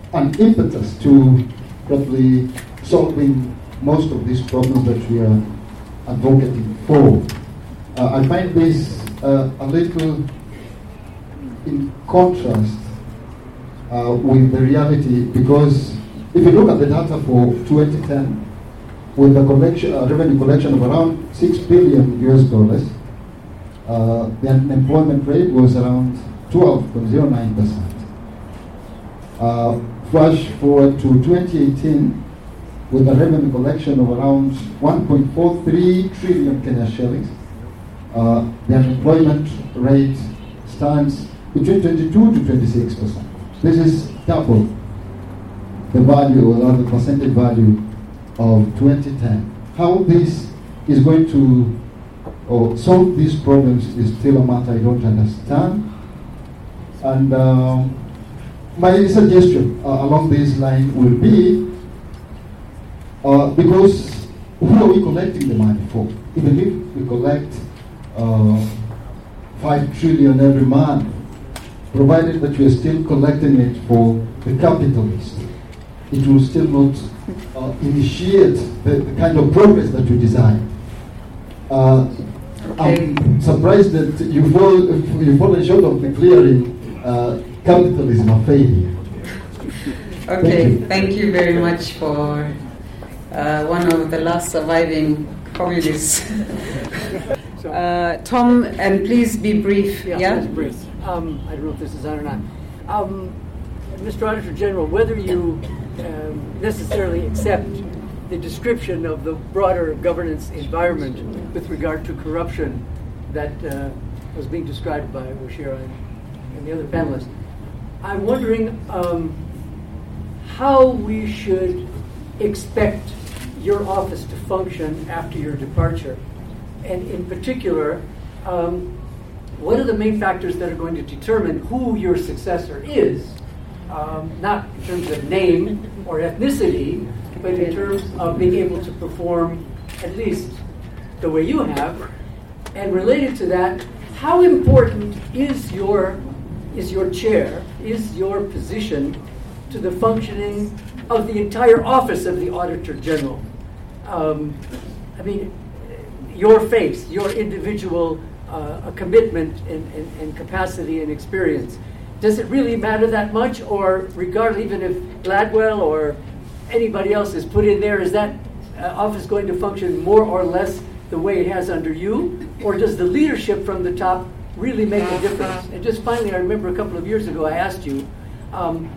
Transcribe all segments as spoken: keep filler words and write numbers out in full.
an impetus to probably solving most of these problems that we are advocating for. Uh, I find this uh, a little in contrast uh, with the reality, because if you look at the data for twenty ten, with the collection, uh, revenue collection of around six billion U S dollars, uh, the unemployment rate was around twelve point zero nine percent. Uh, flash forward to twenty eighteen, with a revenue collection of around one point four three trillion Kenya shillings. Uh, the unemployment rate stands between twenty-two to twenty-six percent. This is double the value, or the percentage value of twenty ten. How this is going to or solve these problems is still a matter I don't understand. And um, my suggestion uh, along this line will be, uh, because who are we collecting the money for? Even if we collect uh, five trillion every month, provided that we are still collecting it for the capitalists, it will still not uh, initiate the, the kind of progress that we desire. Uh, okay. I'm surprised that you fall you fall short of declaring uh, capitalism a failure. Okay, thank you, thank you very much for uh, one of the last surviving communists. uh, Tom, and please be brief. Yeah, yeah? brief. Um, I don't know if this is on or not. Um, Mister Auditor General, whether you um, necessarily accept the description of the broader governance environment with regard to corruption that uh, was being described by Wachira and, and the other panelists, I'm wondering um, how we should expect your office to function after your departure. And in particular, um, what are the main factors that are going to determine who your successor is, um, not in terms of name or ethnicity, but in terms of being able to perform at least the way you have? And related to that, how important is your is your chair, is your position to the functioning of the entire office of the Auditor General? Um, I mean, your face, your individual uh, a commitment and, and, and capacity and experience. Does it really matter that much? Or regardless, even if Gladwell or anybody else is put in there, is that uh, office going to function more or less the way it has under you? Or does the leadership from the top really make a difference? And just finally, I remember a couple of years ago I asked you, um,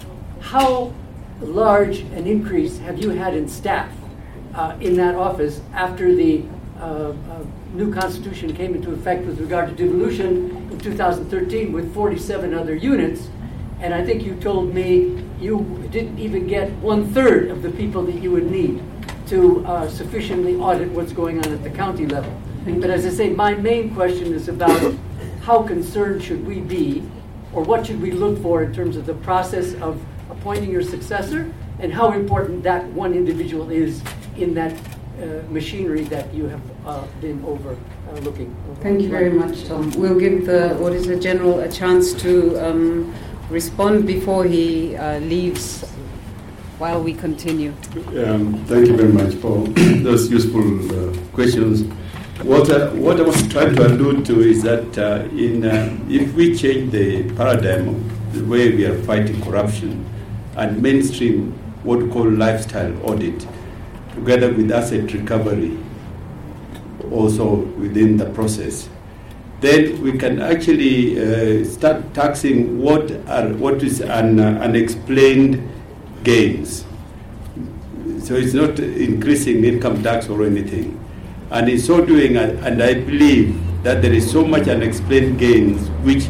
how large an increase have you had in staff uh, in that office after the uh, uh, new constitution came into effect with regard to devolution in two thousand thirteen with forty-seven other units? And I think you told me you didn't even get one-third of the people that you would need to uh, sufficiently audit what's going on at the county level. But as I say, my main question is about how concerned should we be, or what should we look for in terms of the process of appointing your successor, and how important that one individual is in that uh, machinery that you have uh, been overlooking. Uh, Thank you very much, Tom. We'll give the Auditor General a chance to um, respond before he uh, leaves while we continue. Um, thank you very much for those useful uh, questions. What, uh, what I was trying to allude to is that uh, in uh, if we change the paradigm of the way we are fighting corruption and mainstream what we call lifestyle audit, together with asset recovery also within the process, then we can actually uh, start taxing what are what is an uh, unexplained gains. So it's not increasing income tax or anything. And in so doing, and I believe that there is so much unexplained gains which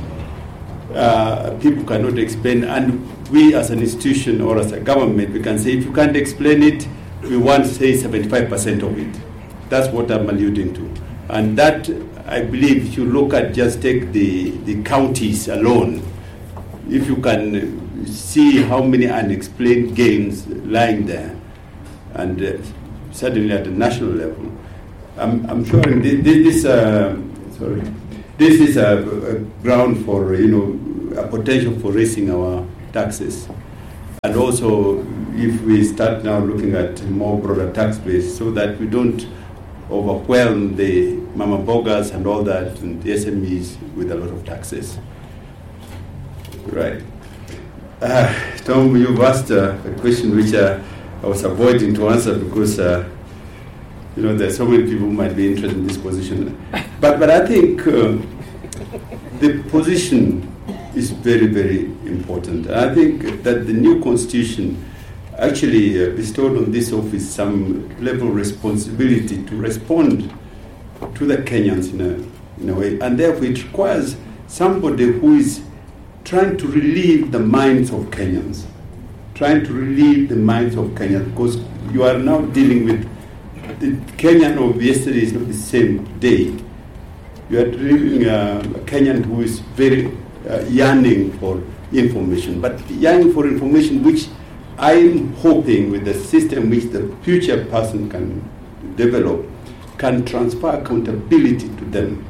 uh, people cannot explain, and we as an institution or as a government, we can say, if you can't explain it, we want, say, seventy-five percent of it. That's what I'm alluding to. And that, I believe, if you look at just take the, the counties alone, if you can see how many unexplained gains lying there, and uh, certainly at the national level, I'm, I'm sure this, this uh, sorry, this is a, a ground for, you know, a potential for raising our taxes. And and also if we start now looking at more broader tax base so that we don't overwhelm the mama bogas and all that and the S M Es with a lot of taxes. Right. Uh, Tom, you've asked uh, a question which uh, I was avoiding to answer because uh, you know there's so many people who might be interested in this position. But but I think uh, the position is very, very important. And I think that the new constitution actually uh, bestowed on this office some level of responsibility to respond to the Kenyans in a, in a way. And therefore it requires somebody who is trying to relieve the minds of Kenyans, trying to relieve the minds of Kenyans, because you are now dealing with the Kenyan of yesterday is not the same day. You are dealing uh, a Kenyan who is very uh, yearning for information, but yearning for information which I'm hoping with the system which the future person can develop can transfer accountability to them.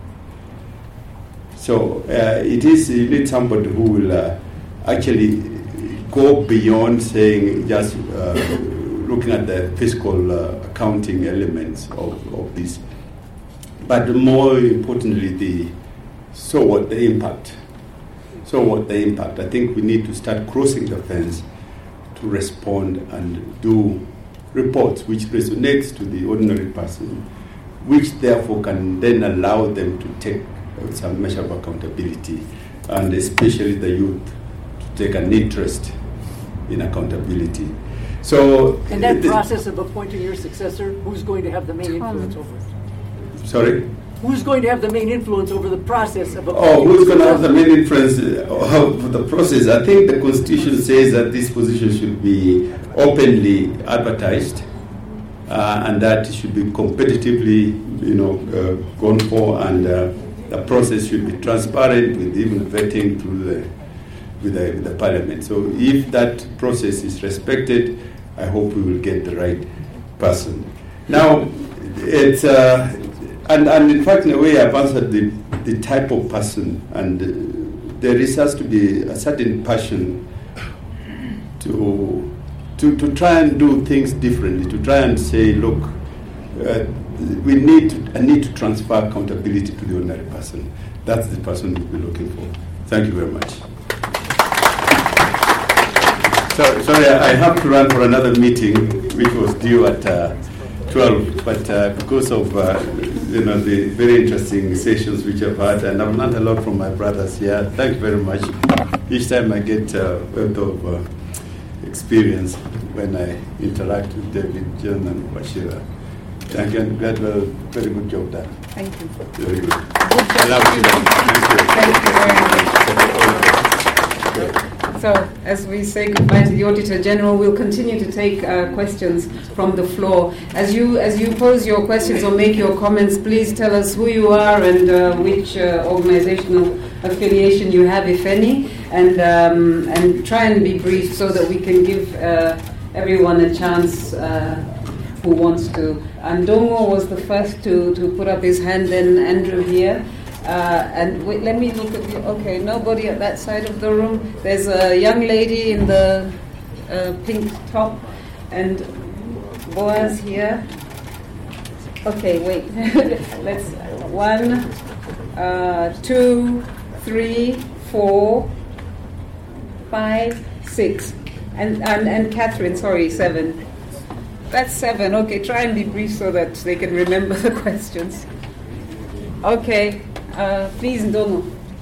So uh, it is, you need somebody who will uh, actually go beyond saying just uh, looking at the fiscal uh, accounting elements of, of this. But more importantly, the so what the impact. So what the impact. I think we need to start crossing the fence to respond and do reports which resonates to the ordinary person, which therefore can then allow them to take some measure of accountability, and especially the youth to take an interest in accountability. So, and that process of appointing your successor, who's going to have the main influence over it? Sorry? Who's going to have the main influence over the process of appointing? Oh, who's going to have the main influence over the process? I think the Constitution says that this position should be openly advertised, uh, and that it should be competitively, you know, uh, gone for, and uh, the process should be transparent with even vetting through the with the, with the Parliament. So if that process is respected, I hope we will get the right person. Now, it's uh, and and in fact, in a way, I've answered the the type of person, and uh, there is has to be a certain passion to to to try and do things differently, to try and say, look. Uh, We need to, I need to transfer accountability to the ordinary person. That's the person we're looking for. Thank you very much. So, sorry, I have to run for another meeting, which was due at uh, twelve. But uh, because of uh, you know the very interesting sessions which I've had, and I've learned a lot from my brothers here. Thank you very much. Each time I get a uh, wealth of uh, experience when I interact with David, John, and Bashira. Thank you, and glad well, very good job done. Thank you. Very good. Good job. Thank you. Thank you very much. So, as we say goodbye to the Auditor General, we'll continue to take uh, questions from the floor. As you as you pose your questions or make your comments, please tell us who you are and uh, which uh, organizational affiliation you have, if any, and um, and try and be brief so that we can give uh, everyone a chance uh, who wants to. Andongo was the first to, to put up his hand, then Andrew here. Uh, and wait, let me look at you. Okay, nobody at that side of the room. There's a young lady in the uh, pink top, and Boaz here. Okay, wait. Let's one, uh, two, three, four, five, six, and and and Catherine. Sorry, seven. That's seven. Okay, try and be brief so that they can remember the questions. Okay, uh, please, Ndono.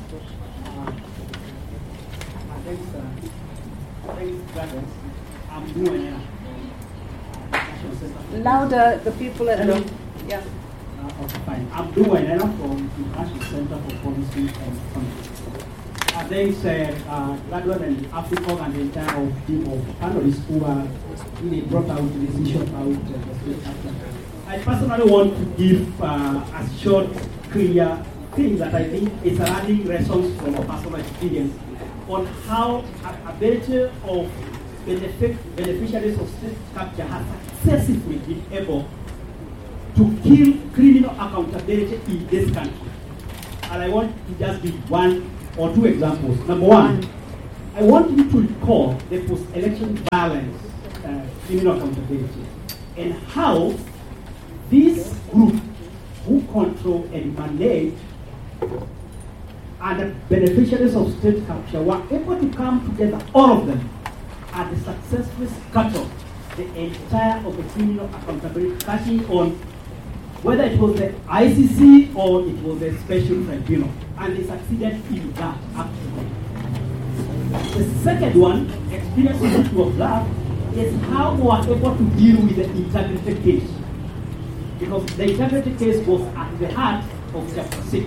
Louder, the people at home. Yeah. Uh, okay, fine. I'm doing it from the National Center for Policy and Economics. I think uh, graduate and Africa and the entire team of panelists who are really brought out this issue about uh, the state captain. I personally want to give uh, a short, clear thing that I think is a learning lesson from a personal experience on how a ability of benefit, beneficiaries of state capture has successfully been able to kill criminal accountability in this country. And I want to just give one or two examples. Number one, I I want you to recall the post-election violence, uh, criminal accountability, and how this group who control and mandate and the beneficiaries of state capture were able to come together, all of them, and successfully scuttle the entire of the criminal accountability, touching on whether it was the I C C or it was the special tribunal, and they succeeded in that up to date. The second one, experience we need to observe, is how we were able to deal with the integrity case. Because the integrity case was at the heart of chapter six.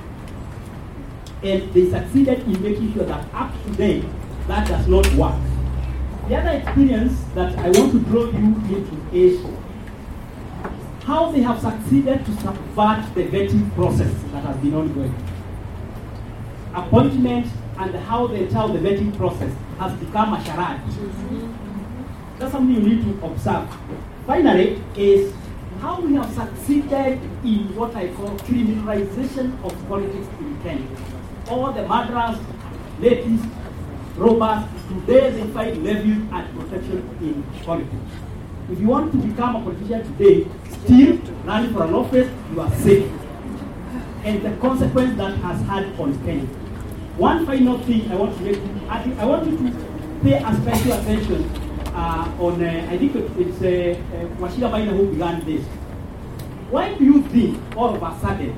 And they succeeded in making sure that up to date, that does not work. The other experience that I want to draw you into is how they have succeeded to subvert the vetting process that has been ongoing. Appointment and how they tell the vetting process has become a charade. That's something you need to observe. Finally, is how we have succeeded in what I call criminalization of politics in Kenya. All the murderers, ladies, robbers, today they find refuge and protection in politics. If you want to become a politician today, still running for an office, you are safe. And the consequence that has had on Kenya. One final thing I want to make, I, think I want you to pay a special attention uh, on, uh, I think it's uh, uh, Wachira Maina who began this. Why do you think all of a sudden,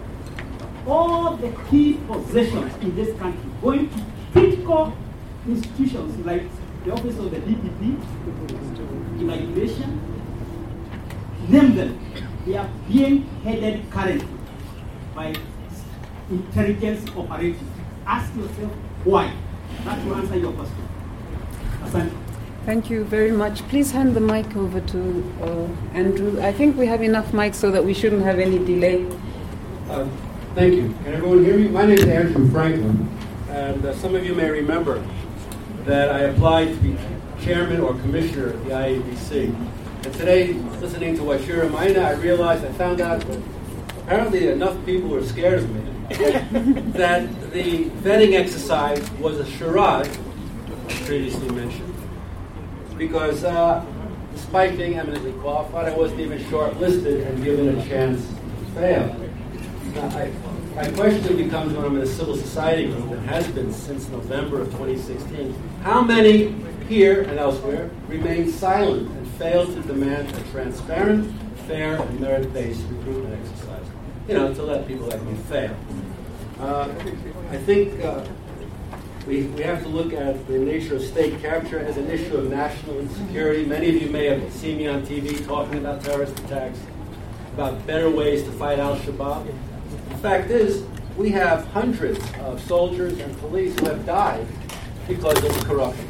all the key possessions in this country going to critical institutions like the office of the D P P, immigration, name them, they are being headed currently by intelligence operatives. Ask yourself why. That will answer your question. Asante. Thank you very much. Please hand the mic over to uh, Andrew. I think we have enough mics so that we shouldn't have any delay. Uh, thank you. Can everyone hear me? My name is Andrew Franklin, and uh, some of you may remember that I applied to be chairman or commissioner of the I A B C. And today, listening to Wachira Maina, I realized, I found out that apparently enough people were scared of me that the vetting exercise was a charade, as previously mentioned, because uh, despite being eminently qualified, I wasn't even shortlisted and given a chance to fail. Now, I, my question becomes, when I'm in a civil society group that has been since November of twenty sixteen, how many here and elsewhere remain silent and fail to demand a transparent, fair, and merit-based recruitment exercise? You know, to let people like me fail. Uh, I think uh, we, we have to look at the nature of state capture as an issue of national insecurity. Many of you may have seen me on T V talking about terrorist attacks, about better ways to fight al-Shabaab. The fact is, we have hundreds of soldiers and police who have died because of corruption.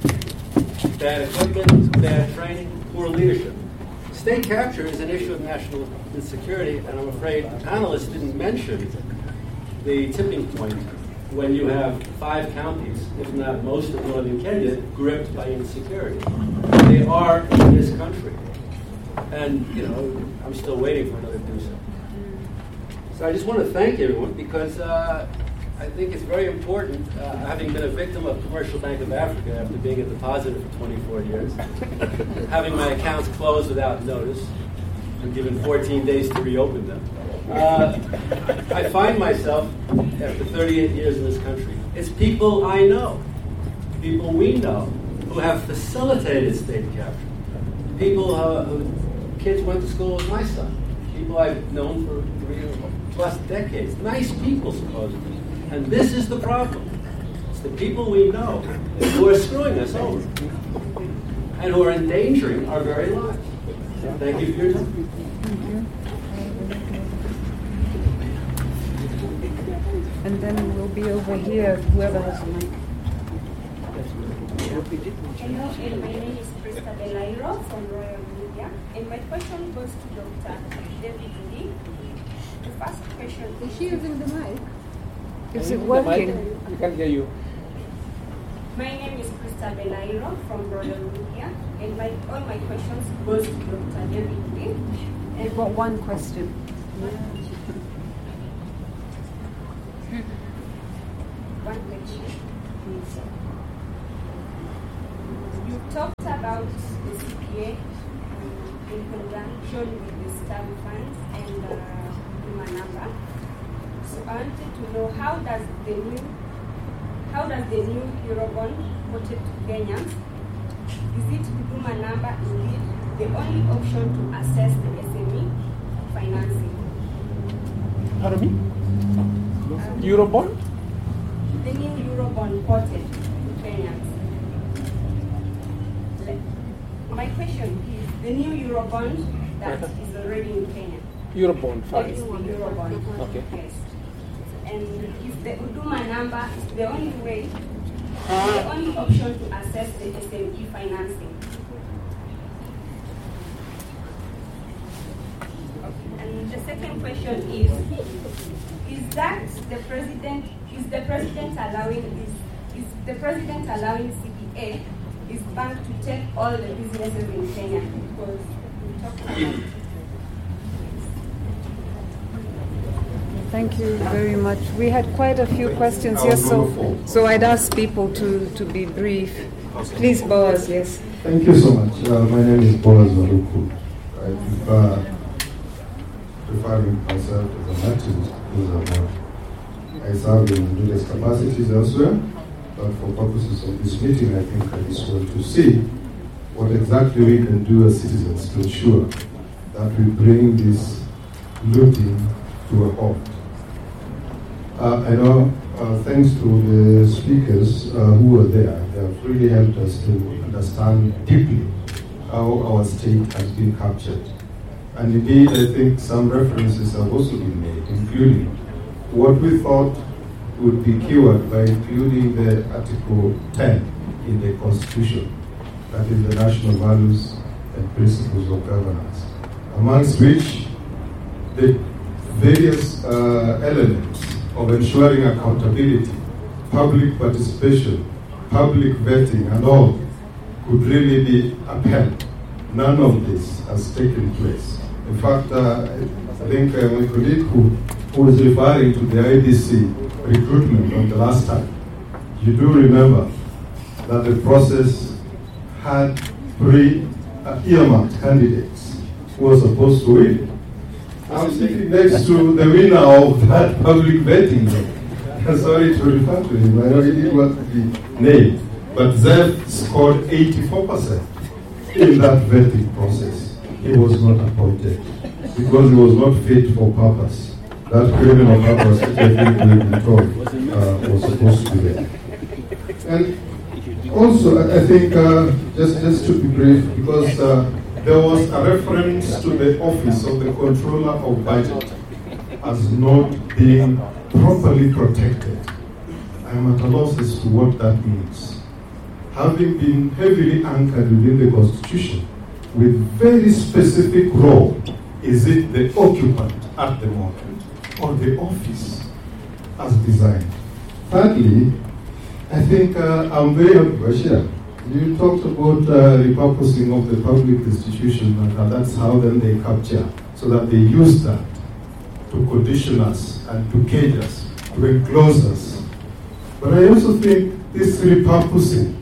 Bad equipment, bad training, poor leadership. State capture is an issue of national insecurity, and I'm afraid the panelists didn't mention the tipping point when you have five counties, if not most of northern Kenya, gripped by insecurity. They are in this country. And, you know, I'm still waiting for another do so. So I just want to thank everyone because uh, I think it's very important, uh, having been a victim of Commercial Bank of Africa after being a depositor for twenty-four years, having my accounts closed without notice, and given fourteen days to reopen them. Uh, I find myself, after thirty-eight years in this country, it's people I know, people we know, who have facilitated state capture. People uh, who kids went to school with my son. People I've known for three plus decades. Nice people, supposedly. And this is the problem. It's the people we know who are screwing us over and who are endangering our very lives. Thank you for your time. And then we'll be over here, whoever has a mic. Hello, and my name is Krista Belairo from Royal Media, and my question goes to Doctor David Lee. The first question is she using the mic? Is it working? You can hear you. My name is Krista Belairo from Royal Media, and my, all my questions goes to Doctor David Lee. I've got one question. One question. Please. you talked about the C P A um, in conjunction with the STAB funds and the uh, Huduma number. So I wanted to know how does the new how does the new Eurobond quoted to Kenyans? Is it Huduma number indeed the only option to assess the S M E financing? Pardon me? Um, Eurobond? The new Eurobond quoted to Kenyans. My question is the new Eurobond that is already in Kenya. Eurobond Yes, fund. the Eurobond. Okay. Yes. And if the Huduma number is the only way, the only option to access the S M E financing. And the second question is, is that the president, is the president allowing, is, is the president allowing C P A, is bank to take all the businesses in Kenya? Because we talked about. Thank you very much. We had quite a few questions here, so so I'd ask people to, to be brief. Please, Boaz, yes. Thank you so much. Uh, my name is Boaz Waruku. I prefer referring myself as an activist because I'm not. I serve in various capacities elsewhere, but for purposes of this meeting, I think I just want to see what exactly we can do as citizens to ensure that we bring this looting to a halt. Uh, I know, uh, thanks to the speakers uh, who were there, they have really helped us to understand deeply how our state has been captured. And indeed, I think some references have also been made, including what we thought would be cured by including the Article ten in the Constitution, that is the national values and principles of governance, amongst which the various uh, elements of ensuring accountability, public participation, public vetting, and all could really be upheld. None of this has taken place. In fact, uh, I think uh, my colleague who, who was referring to the I B C recruitment on the last time, you do remember that the process had three uh, earmarked candidates who were supposed to win. I'm sitting next to the winner of that public vetting. I'm sorry to refer to him, I know he didn't want to be named. But Zev scored eighty-four percent in that vetting process. He was not appointed because he was not fit for purpose. That criminal purpose, which I think we've been told, uh, was supposed to be there. And also, I think, uh, just, just to be brief, because uh, there was a reference to the Office of the Controller of Budget as not being properly protected. I am at a loss as to what that means. Having been heavily anchored within the Constitution with very specific role, is it the occupant at the moment or the office as designed? Thirdly, I think uh, I'm very happy. You talked about uh, repurposing of the public institution, and that's how then they capture, so that they use that to condition us and to cage us, to enclose us. But I also think this repurposing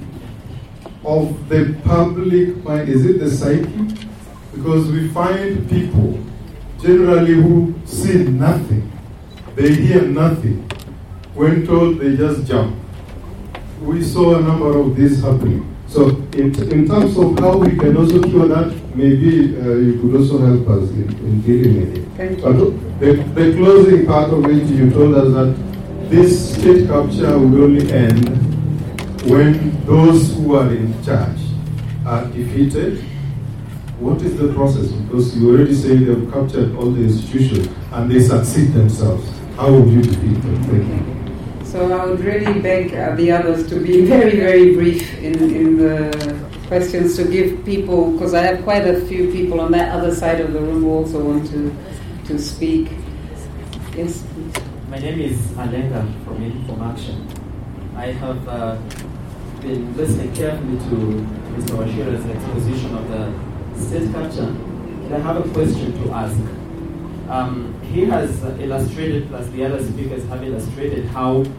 of the public mind, is it the psyche? Because we find people generally who see nothing, they hear nothing. When told, they just jump. We saw a number of these happening. So in, in terms of how we can also cure that, maybe uh, you could also help us in, in dealing with it. Thank you. But the, the closing part of it, you told us that this state capture will only end when those who are in charge are defeated. What is the process? Because you already say they've captured all the institutions and they succeed themselves. How would you defeat them? Thank you. So I would really beg uh, the others to be very, very brief in, in the questions, to give people, because I have quite a few people on that other side of the room who also want to, to speak. Yes, please. My name is Alenga from Inform Action. I have uh, been listening carefully to Mister Wachira's exposition of the state capture, and I have a question to ask. Um, he has illustrated, plus the other speakers have illustrated, how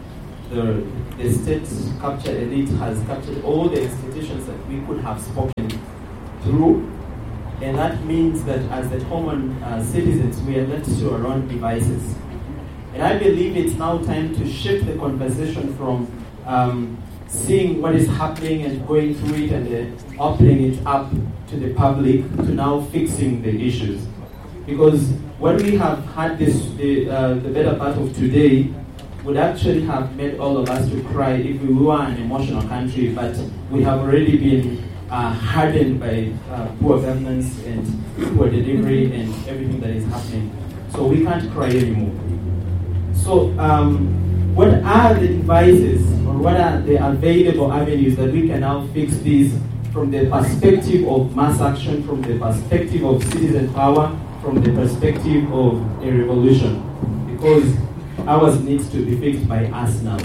the, the state captured elite has captured all the institutions that we could have spoken through. And that means that as the common uh, citizens, we are left to our own devices. And I believe it's now time to shift the conversation from um, seeing what is happening and going through it and uh, opening it up to the public to now fixing the issues. Because what we have had this, the, uh, the better part of today would actually have made all of us to cry if we were an emotional country, but we have already been uh, hardened by uh, poor governance and poor delivery and everything that is happening. So we can't cry anymore. So um, what are the devices or what are the available avenues that we can now fix these from the perspective of mass action, from the perspective of citizen power, from the perspective of a revolution? Because ours needs to be fixed by us now.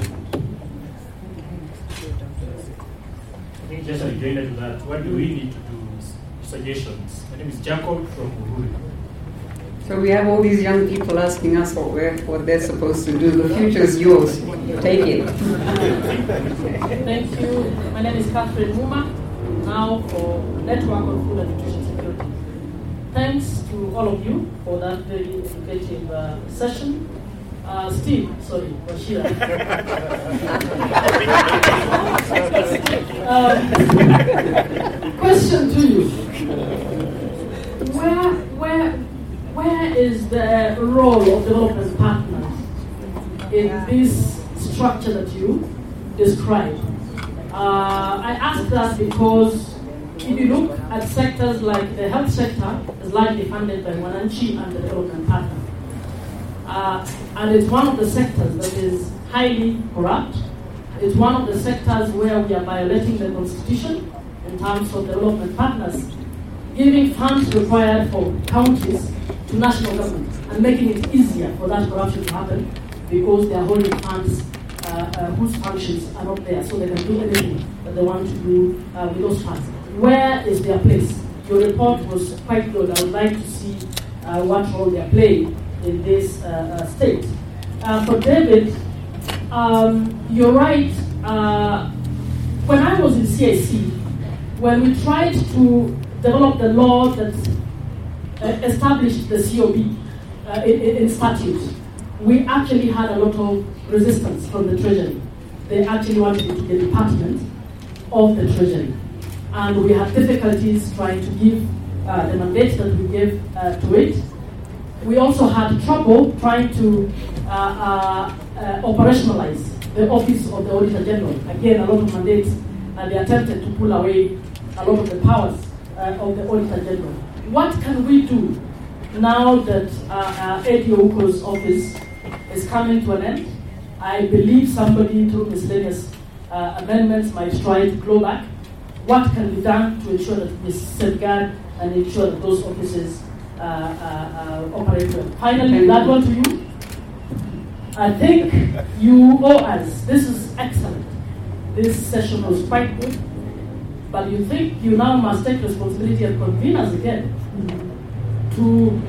I think just a rejoinder to that, what do we need to do? Suggestions. My name is Jacob from Uhuru. So we have all these young people asking us what we're, what they're supposed to do. The future is yours. Take it. Thank you. My name is Catherine Muma, now for Network on Food and Nutrition Security. Thanks to all of you for that very educative uh, session. Uh, Steve, sorry, Washira. um, question to you: Where, where, where is the role of development partners in this structure that you described? Uh, I ask that because if you look at sectors like the health sector, is largely funded by Wananchi and the development partner. Uh, and it's one of the sectors that is highly corrupt. It's one of the sectors where we are violating the constitution in terms of development partners, giving funds required for counties to national government and making it easier for that corruption to happen because they are holding funds uh, uh, whose functions are not there, so they can do anything that they want to do uh, with those funds. Where is their place? Your report was quite good. I would like to see uh, what role they are playing in this uh, uh, state. Uh, for David, um, you're right. Uh, when I was in C I C, when we tried to develop the law that uh, established the C O B uh, in, in statute, we actually had a lot of resistance from the Treasury. They actually wanted it to be a department of the Treasury. And we had difficulties trying to give uh, the mandate that we gave uh, to it. We also had trouble trying to uh, uh, uh, operationalize the Office of the Auditor General. Again, a lot of mandates, uh, they attempted to pull away a lot of the powers uh, of the Auditor General. What can we do now that uh, uh, Eddie Ouko's office is coming to an end? I believe somebody through miscellaneous uh, amendments might try to claw back. What can be done to ensure that we safeguard and ensure that those offices uh, uh, uh, operate well? Finally, that one to you. I think you owe us. This is excellent. This session was quite good. But you think you now must take responsibility and convene us again to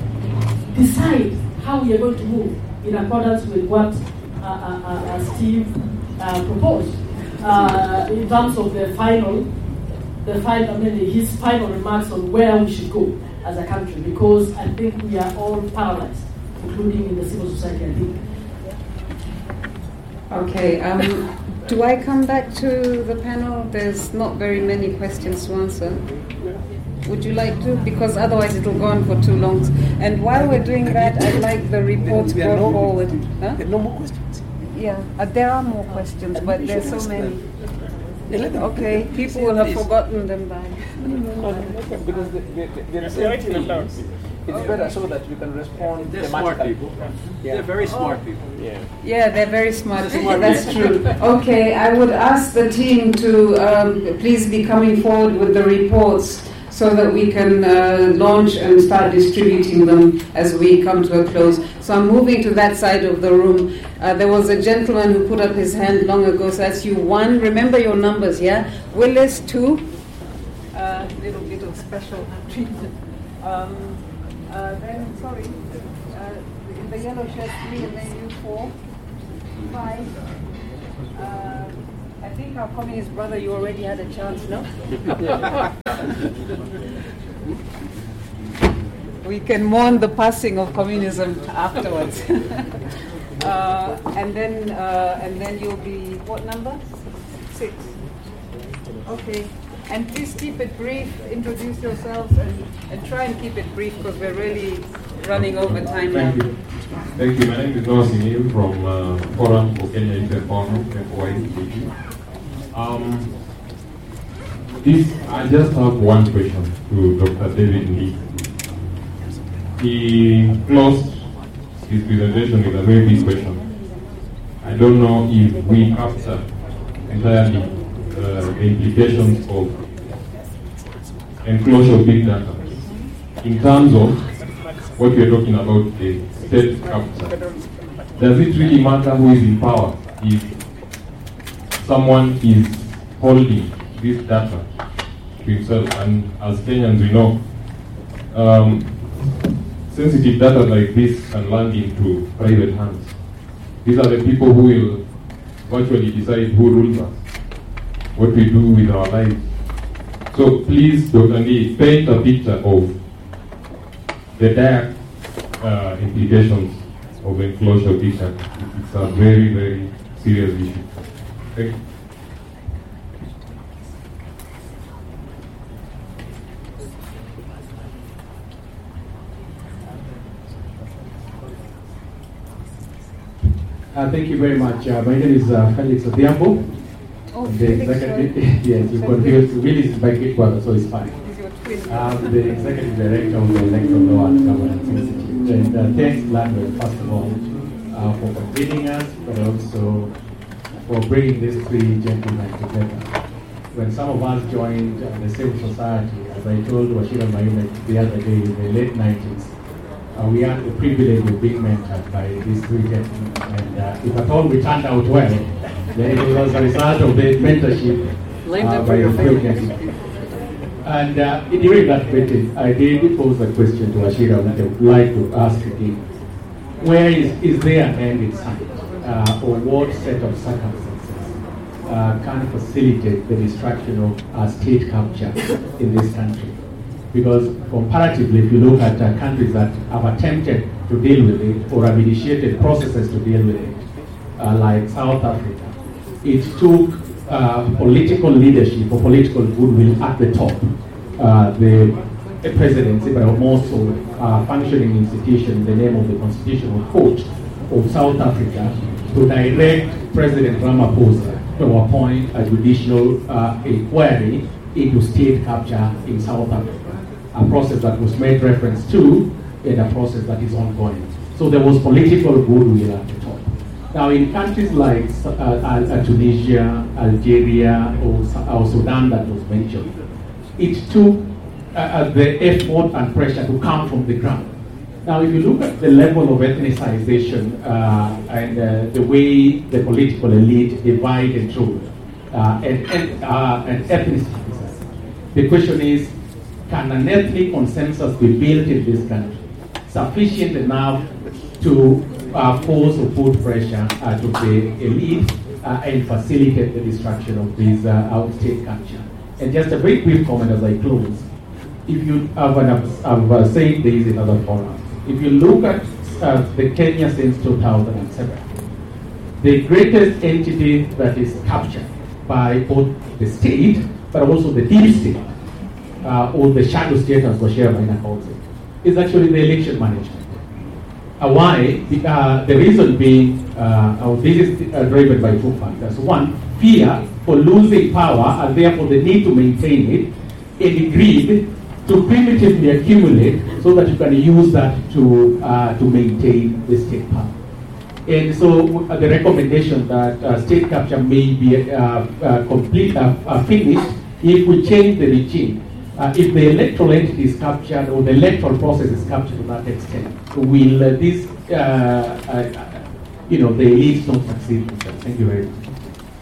decide how we are going to move in accordance with what uh, uh, uh, Steve uh, proposed. Uh, in terms of the final, the final, I mean, his final remarks on where we should go as a country, because I think we are all paralyzed, including in the civil society, I think. Okay, um, do I come back to the panel? There's not very many questions to answer. Would you like to? Because otherwise it will go on for too long. And while we're doing that, I'd like the reports brought forward. Huh? No more questions. Yeah, uh, there are more questions, but there's so many. Okay, people will have forgotten them by. Because they're saying it's better so that we can respond. They're smart people. Yeah. They're very smart people. Yeah. Yeah, they're very smart people. That's true. Okay, I would ask the team to um, please be coming forward with the reports, so that we can uh, launch and start distributing them as we come to a close. So I'm moving to that side of the room. Uh, there was a gentleman who put up his hand long ago, so that's you. One, remember your numbers, yeah? Willis, two. A uh, little bit of special treatment. Um, uh, then, sorry, uh, the yellow shirt, three, and then you, four, five. Uh, I think our communist brother, you already had a chance, no? We can mourn the passing of communism afterwards. uh, and then, uh, and then you'll be what number? Six. Okay. And please keep it brief. Introduce yourselves and, and try and keep it brief because we're really running over time now. Thank you. Thank you. My name is Noah Sinil from uh, Forum for Kenya Youth Empowerment, F O I. Um, this, I just have one question to Doctor David Lee. He closed his presentation with a very big question. I don't know if we capture entirely uh, the implications of enclosure of big data in terms of what we're talking about, the state capture. Does it really matter who is in power if someone is holding this data to himself? And as Kenyans, we know um, sensitive data like this can land into private hands. These are the people who will virtually decide who rules us, what we do with our lives. So please, Doctor Lee, paint a picture of the dire uh, implications of enclosure of this data. It's a very, very serious issue. Thank you. Uh, thank you very much. Uh, my name is uh, Felix Odhiambo. Oh, the Felix, executive, yes, you confused. Willis is my big brother, so it's fine. I'm the executive director of the Electoral Law and Governance Institute. And uh, thanks, Landwell, first of all, uh, for convening us, but also for bringing these three gentlemen together. When some of us joined uh, the civil society, as I told Wachira Mayume the other day in the late nineties, Uh, we had the privilege of being mentored by these three gentlemen. And uh, if at all we turned out well, then it was a result of the mentorship uh, by the three gentlemen. And uh, during that meeting, I did pose a question to Wachira, which I would like to ask again. Where is, is there an end in sight? Uh, or what set of circumstances uh, can facilitate the destruction of uh, state capture in this country? Because comparatively, if you look at uh, countries that have attempted to deal with it or have initiated processes to deal with it, uh, like South Africa, it took uh, political leadership or political goodwill at the top, uh, the, the presidency, but also uh, functioning institution in the name of the Constitutional Court of South Africa to direct President Ramaphosa to appoint a judicial uh, inquiry into state capture in South Africa. A process that was made reference to and a process that is ongoing. So there was political goodwill at the top. Now in countries like uh, uh, Tunisia, Algeria, or, or Sudan that was mentioned, it took uh, the effort and pressure to come from the ground. Now if you look at the level of ethnicization uh, and uh, the way the political elite divide and rule uh, and, and, uh, and ethnicities, the question is, can an ethnic consensus be built in this country sufficient enough to uh, force or put pressure uh, to the elite uh, and facilitate the destruction of this uh, outstate capture? And just a very brief comment as I close. If you have, an, have uh, said this in other forums, if you look at uh, the Kenya since two thousand seven, the greatest entity that is captured by both the state but also the deep state, Uh, or the shadow state, as Wachira Maina calls it, is actually the election management. Uh, why? The, uh, the reason being, uh, oh, this is uh, driven by two factors. One, fear for losing power and therefore the need to maintain it, and greed to primitively accumulate so that you can use that to, uh, to maintain the state power. And so uh, the recommendation that uh, state capture may be uh, uh, complete, uh, uh, finished if we change the regime. Uh, if the electoral entity is captured or the electoral process is captured to that extent, will uh, this, uh, uh, you know, the elites not succeed? Thank you very much.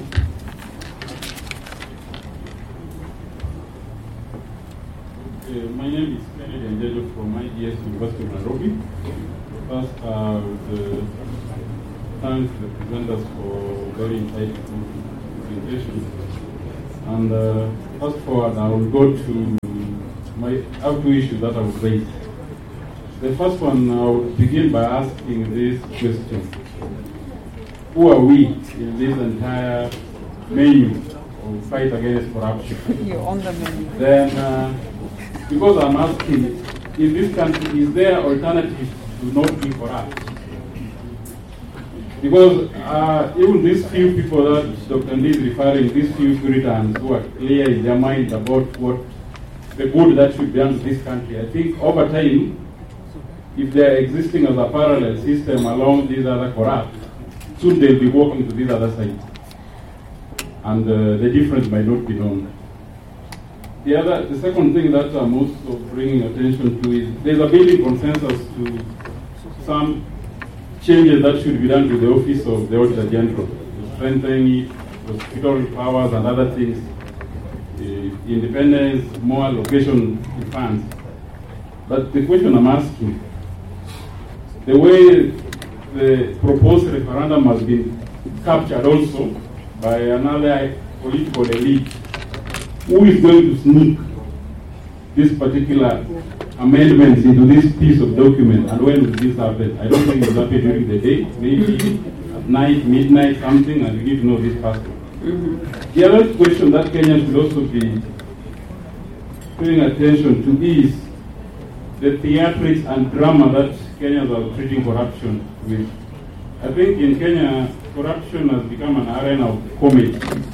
Uh, my name is Kennedy Anjejo from I D S University of Nairobi. First, uh, the thank the presenters for very insightful presentation. And uh, fast forward, I will go to my I have two issues that I will raise. The first one, I will begin by asking this question: who are we in this entire menu of fight against corruption? You're on the menu. Then, uh, because I'm asking, in this country, is there alternative to not be corrupt? Because uh, even these few people that Doctor Lee is referring, these few Puritans who are clear in their mind about what the good that should be done to this country, I think over time, if they are existing as a parallel system along these other corrupt, soon they'll be walking to this other side. And uh, the difference might not be known. The other, the second thing that I'm also bringing attention to is there's a building consensus to some changes that should be done to the office of the Auditor General, to strengthen it, prosecutorial powers and other things, uh, independence, more allocation in funds. But the question I'm asking, the way the proposed referendum has been captured also by another political elite, who is going to sneak this particular amendments into this piece of document, and when will this happen? I don't think it will happen during the day, maybe at night, midnight, something, and you need to know this person. Mm-hmm. The other question that Kenya should also be paying attention to is the theatrics and drama that Kenyans are treating corruption with. I think in Kenya, corruption has become an arena of comedy.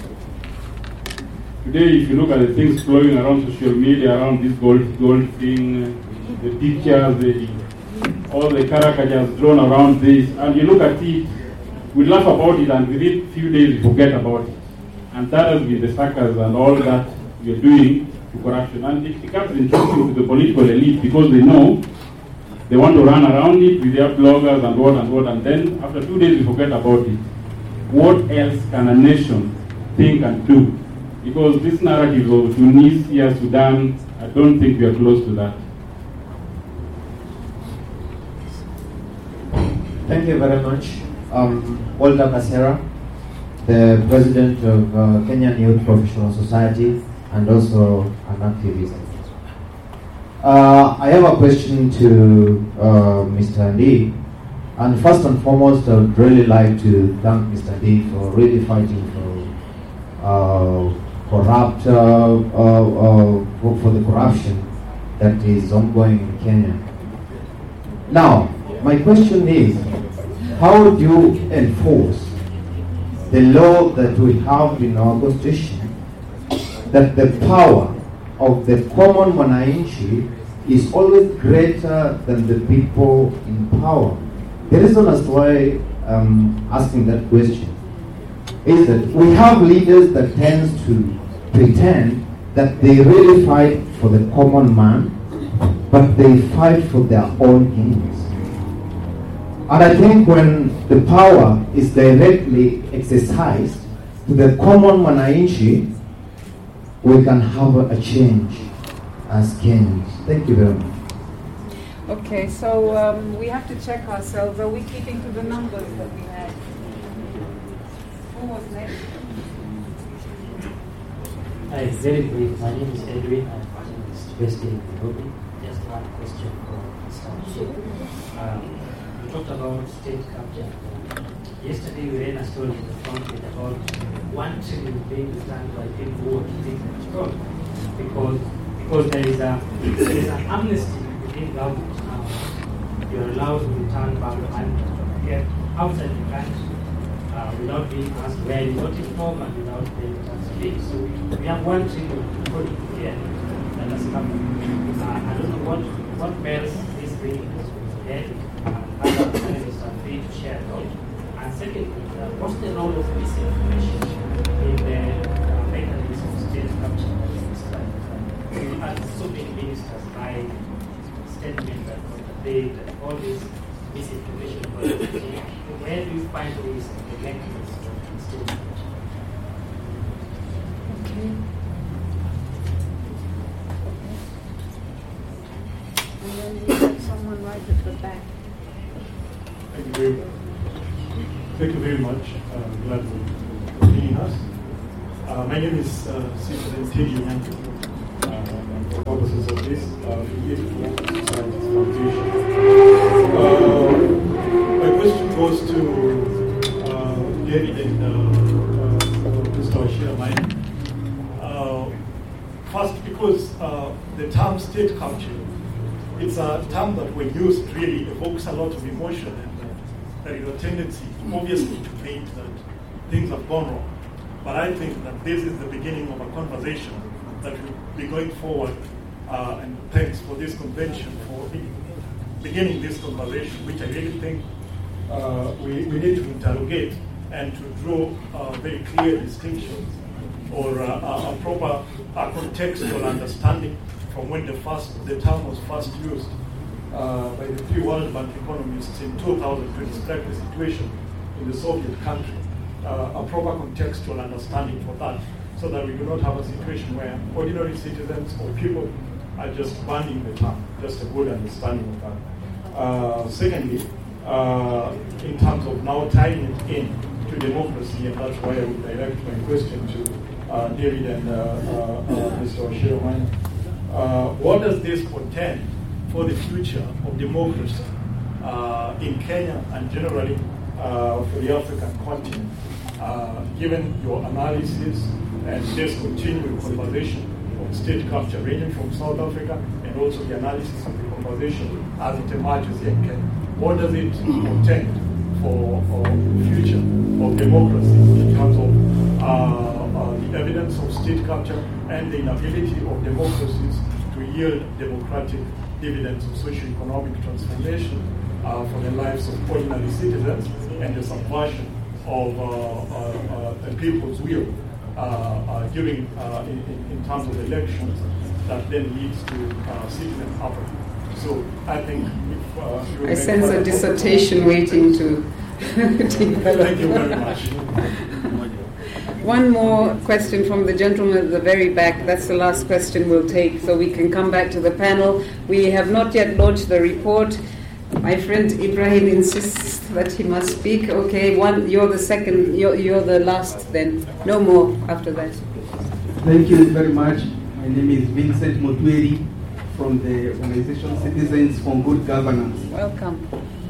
Today, if you look at the things flowing around social media, around this gold, gold thing, the pictures, the, all the caricatures drawn around this, and you look at it, we laugh about it, and within a few days we forget about it. And that has been the circus and all that we are doing to corruption. And it becomes interesting to the political elite because they know they want to run around it with their bloggers and what and what, and then after two days we forget about it. What else can a nation think and do? Because this narrative of Tunisia, Sudan, I don't think we are close to that. Thank you very much. Um, Walter Kasera, the president of uh, Kenyan Youth Professional Society and also an activist. Uh, I have a question to uh, Mister Lee. And first and foremost, I would really like to thank Mister Lee for really fighting for uh, corrupt, uh, uh, uh, for, for the corruption that is ongoing in Kenya. Now, my question is, how do you enforce the law that we have in our constitution that the power of the common mwananchi is always greater than the people in power? The reason as to why I'm asking that question is that we have leaders that tend to pretend that they really fight for the common man, but they fight for their own ends. And I think when the power is directly exercised to the common mwananchi, we can have a change as Kenyans. Thank you very much. Okay, so um, we have to check ourselves. Are we keeping to the numbers that we had? Who was next? Hi, very brief. My name is Edwin. I'm based in Nairobi. Just one question for Mister Shea. Um, you talked about state capture. Yesterday we ran a story in the front page about one trillion being returned by people who are keeping control because because there is a there is an amnesty within government now. You are allowed to return back money get outside the country uh, without being asked where you got it from and without paying tax fees. So we have one trillion people here that has come. Uh, I don't know what what bells this bringing us today. Other analysts are free to share thought. And secondly, uh, what's the role of misinformation in the uh, mechanism of state capture that is described? We had so many ministers write statements that conveyed all this misinformation. Where do you find these the mechanisms of state capture? Okay. And then we have someone right at the back. Thank you. Thank you very much. Uh, glad for meeting us. Uh, my name is uh, Citizen Teddy Nyanko. Uh, for purposes of this, uh, Society's Foundation. Uh, my question goes to uh, David and uh, uh, Mister Wachira Maina. Uh, first, because uh, the term state capture, it's a term that when used really evokes a lot of emotion and uh, there is a tendency, obviously, to paint that things have gone wrong. But I think that this is the beginning of a conversation that will be going forward. Uh, and thanks for this convention for beginning this conversation, which I really think uh, we, we need to interrogate and to draw uh, very clear distinctions or uh, a, a proper uh, contextual understanding from when the first the term was first used uh, by the three World Bank economists in two thousand to describe the situation in the Soviet country. Uh, a proper contextual understanding for that, so that we do not have a situation where ordinary citizens or people are just banning the term, just a good understanding of that. Uh, secondly, uh, in terms of now tying it in to democracy, and that's why I would direct my question to uh, David and uh, uh, uh, Mister Wachira Maina. Uh, what does this portend for the future of democracy uh, in Kenya and generally uh, for the African continent? Uh, given your analysis and this continuing conversation of state capture ranging from South Africa and also the analysis of the conversation as it emerges here in Kenya, what does it portend for, for the future of democracy in terms of uh, uh, the evidence of state capture and the inability of democracies to yield democratic dividends of socio-economic transformation uh, for the lives of ordinary citizens and the subversion of uh, uh, uh, the people's will uh, uh, during, uh, in, in terms of elections that then leads to uh, citizen apathy. So I think if uh, you I sense a dissertation waiting to Thank you very much. One more question from the gentleman at the very back. That's the last question we'll take, so we can come back to the panel. We have not yet launched the report. My friend Ibrahim insists that he must speak. Okay, one. You're the second. You're, you're the last. Then no more after that. Thank you very much. My name is Vincent Mutweri from the organization Citizens for Good Governance. Welcome.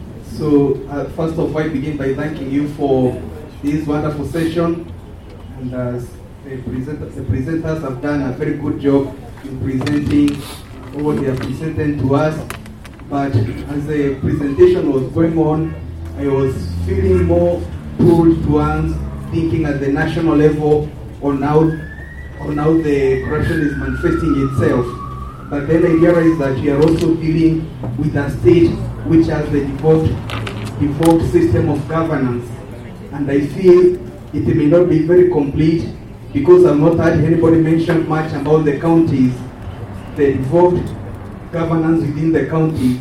So uh, first of all, I begin by thanking you for this wonderful session, and as the, present, the presenters have done a very good job in presenting what they have presented to us. But as the presentation was going on, I was feeling more pulled towards thinking at the national level on how, on how the corruption is manifesting itself. But then I realized that we are also dealing with a state which has the devolved, devolved system of governance. And I feel it may not be very complete because I've not heard anybody mention much about the counties, the devolved governance within the counties.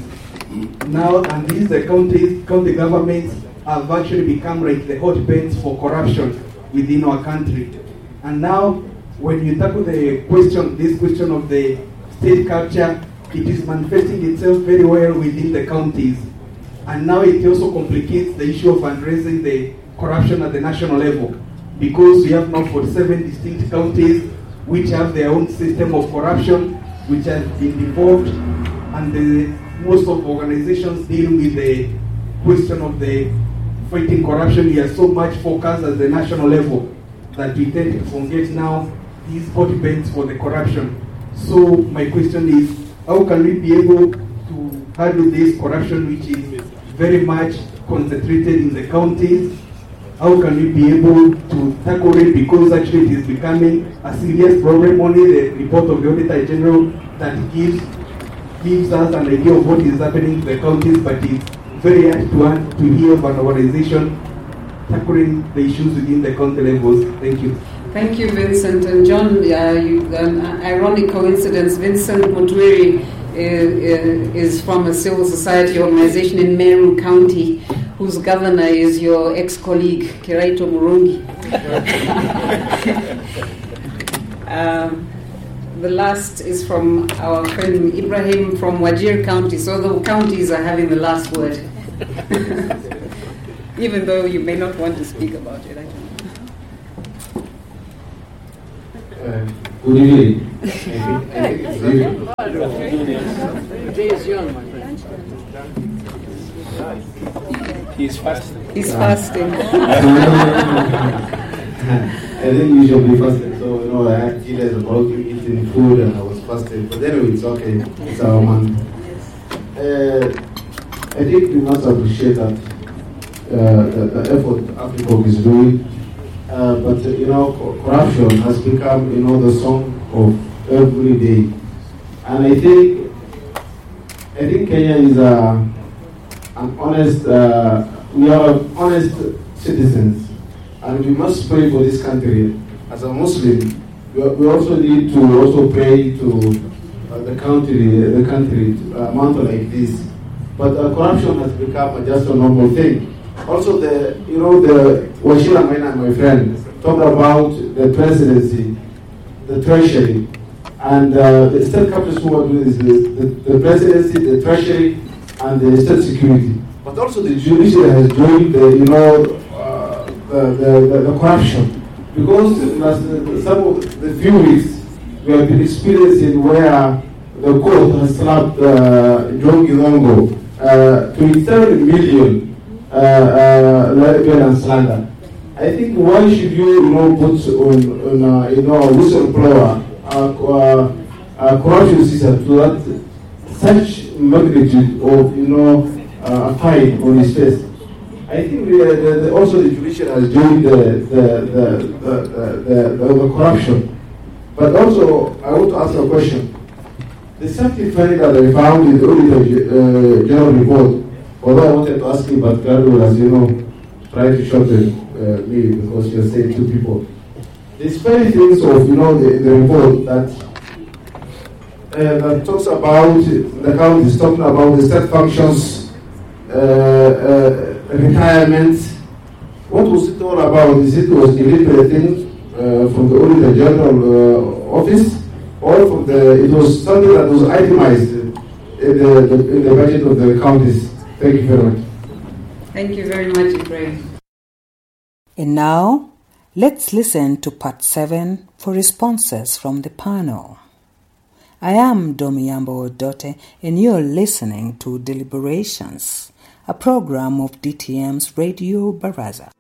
Now, and these the counties, county governments have actually become like the hotbeds for corruption within our country. And now, when you tackle the question, this question of the state capture, it is manifesting itself very well within the counties. And now it also complicates the issue of addressing the corruption at the national level, because we have now forty-seven distinct counties which have their own system of corruption, which has been devolved, and the, most of organizations dealing with the question of the fighting corruption, we are so much focused at the national level that we tend to forget now these hotbeds for the corruption. So my question is, how can we be able to handle this corruption which is very much concentrated in the counties? How can we be able to tackle it, because actually it is becoming a serious problem? Only the report of the Auditor General that gives gives us an idea of what is happening in the counties, but it's very hard to, to hear of an organization tackling the issues within the county levels. Thank you. Thank you, Vincent. And John, uh, you, an ironic coincidence, Vincent Mutweri is, is from a civil society organization in Meru County, whose governor is your ex-colleague, Kiraito Murungi. um, the last is from our friend Ibrahim from Wajir County, so the counties are having the last word. even though you may not want to speak about it. I don't know. Uh, good evening. Day is young, my friend. He's fasting. He's fasting. I think you should be fasting. So, you know, I had tea as about you eating food and I was fasting. But anyway, it's okay. It's our month. Uh, I think we must appreciate that uh, the, the effort Africa is doing. Uh, but, uh, you know, corruption has become, you know, the song of every day. And I think, I think Kenya is a, an honest, uh, we are honest citizens. And we must pray for this country. As a Muslim, we, we also need to also pray to uh, the country, the country, a month like this. But uh, corruption has become just a normal thing. Also, the you know the Wachira Maina, my friend, talked about the presidency, the treasury, and uh, the state captains who are doing this: the, the presidency, the treasury, and the state security. But also, the judiciary has joined the you know uh, the, the, the the corruption, because last, some of the few weeks we have been experiencing where the court has slapped uh, John Gilongo uh, twenty-seven million. Uh, uh, and slander. I think why should you, you know, put on, on uh, you know, whistleblower uh, uh, uh, corruption system to that such magnitude of, you know, uh, a fine on his face? I think we, uh, the, the, also the judiciary has joined the the the, the, the, the, the corruption. But also, I want to ask a question. The safety finding that I found in the Auditor uh, General report. Although I wanted to ask you, but God will, as you know, try to shorten uh, me because you're saying two people. There's many things of, you know, the, the report that uh, that talks about, the county is talking about the state functions, uh, uh, retirement. What was it all about? Is it was deliberate thing uh, from the Auditor General uh, office, or from the, it was something that was itemized in the, the, in the budget of the counties? Thank you very much. Thank you very much, Ibrahim. And now, let's listen to part seven for responses from the panel. I am Domiyambo Odote, and you're listening to Deliberations, a program of D T M's Radio Baraza.